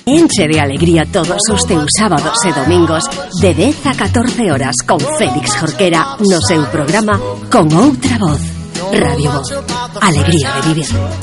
Enche de alegría todos os teus sábados e domingos de 10 a 14 horas con Félix Jorquera no seu programa Con Outra Voz. Radio Voz. Alegría de vivir.